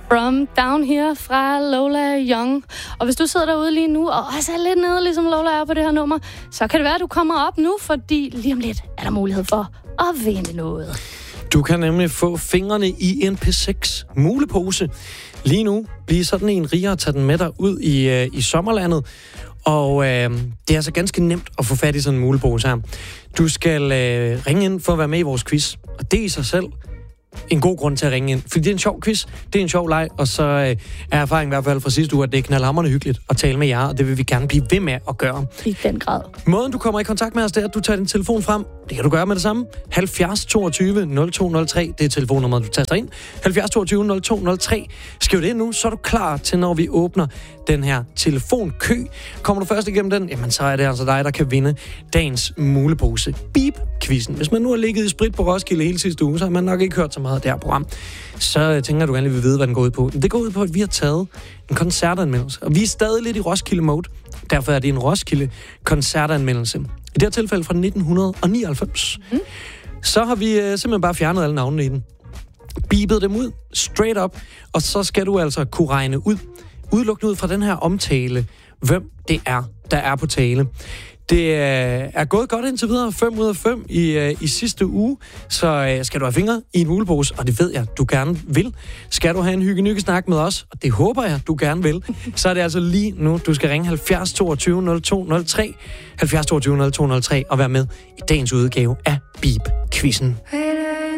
From Down Here fra Lola Young. Og hvis du sidder derude lige nu, og også er lidt nede, ligesom Lola er på det her nummer, så kan det være, at du kommer op nu, fordi lige om lidt er der mulighed for at vinde noget. Du kan nemlig få fingrene i en P6 mulepose. Lige nu bliver sådan en rigere at tage den med dig ud i sommerlandet. Og det er altså ganske nemt at få fat i sådan en mulepose her. Du skal ringe ind for at være med i vores quiz. Og det er i sig selv en god grund til at ringe ind. Fordi det er en sjov quiz, det er en sjov leg, og så er erfaringen i hvert fald fra sidste uge, at det er knaldhamrende hyggeligt at tale med jer, og det vil vi gerne blive ved med at gøre. I den grad. Måden, du kommer i kontakt med os, det er, at du tager din telefon frem. Det kan du gøre med det samme. 70 22 0203, det er telefonnummeret, du taster ind. 70 22 0203. Skriv det ind nu, så er du klar til, når vi åbner den her telefonkø. Kommer du først igennem den, jamen så er det altså dig, der kan vinde dagens mulepose. Beep-quizzen. Hvis man nu har ligget i sprit på Roskilde hele sidste uge, så har man nok ikke hørt så meget af det her program. Så tænker du gerne vil vide, hvad den går ud på. Det går ud på, at vi har taget en koncertanmeldelse, og vi er stadig lidt i Roskilde-mode. Derfor er det en Roskilde-koncertanmeldelse. I det her tilfælde fra 1999. Så har vi simpelthen bare fjernet alle navnene i den. Beepet dem ud, straight up, og så skal du altså kunne regne ud, udelukkende ud fra den her omtale, hvem det er, der er på tale. Det er gået godt indtil videre, 5 ud af 5 i sidste uge, så skal du have fingre i en mulepose, og det ved jeg, du gerne vil. Skal du have en hygge-snak med os, og det håber jeg, du gerne vil, så er det altså lige nu, du skal ringe 70 22 0203, 70 22 0203 og være med i dagens udgave af Beep-quizzen.